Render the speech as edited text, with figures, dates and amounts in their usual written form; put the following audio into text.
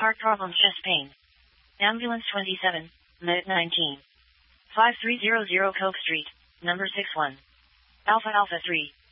Heart problem, chest pain. Ambulance 27, Med 19. 5300 Coke Street, number 61. Alpha Alpha 3.